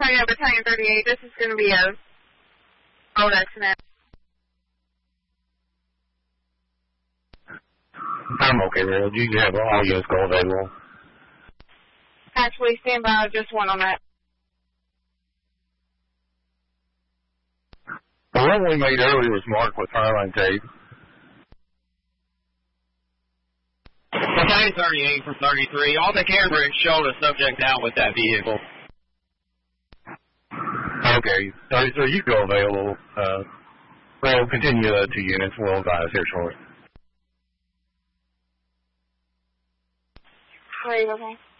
Toyota Battalion 38. This is going to be a road accident. I'm okay, Rail. Do you have all units go available? Actually, stand by. Just one on that. The one we made earlier was marked with fireline tape. Battalion 38 from 33. All the cameras showed a subject out with that vehicle. Okay, so you go available. Rail, continue 2 units. We'll advise here shortly. Are you okay?